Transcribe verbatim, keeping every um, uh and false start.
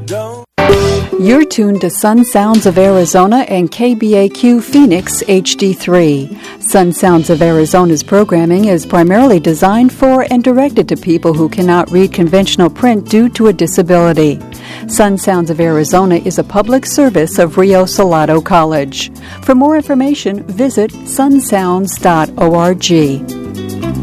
Don't. You're tuned to Sun Sounds of Arizona and K B A Q Phoenix H D three. Sun Sounds of Arizona's programming is primarily designed for and directed to people who cannot read conventional print due to a disability. Sun Sounds of Arizona is a public service of Rio Salado College. For more information, visit sun sounds dot org.